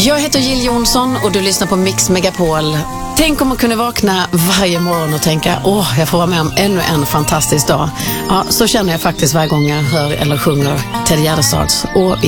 Jag heter Jill Johnson och du lyssnar på Mix Megapol. Tänk om man kunde vakna varje morgon och tänka, jag får vara med om ännu en fantastisk dag. Ja, så känner jag faktiskt varje gång jag hör eller sjunger Ted Gärdestads.